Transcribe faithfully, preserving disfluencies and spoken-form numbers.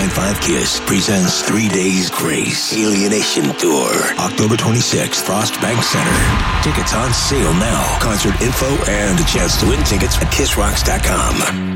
ninety-five KISS presents Three Days Grace Alienation Tour. October twenty-sixth, Frost Bank Center. Tickets on sale now. Concert info and a chance to win tickets at kiss rocks dot com.